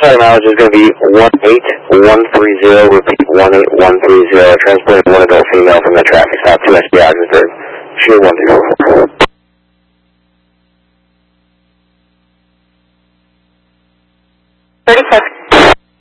Sorry, mileage is going to be 18130. Repeat, 18130. Transporting one adult female from the traffic stop to SB Ogdensburg. Sure, 10. 37